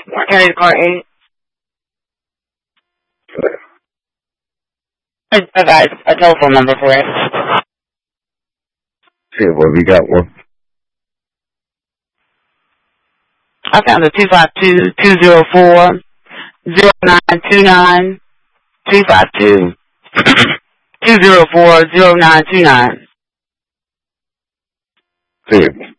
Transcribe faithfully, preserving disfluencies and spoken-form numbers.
Carry the car eight. I got a telephone number for it. See, well, we got one. I found a two five two, two zero four, zero nine two nine, two five two, two zero four, zero nine two nine. See,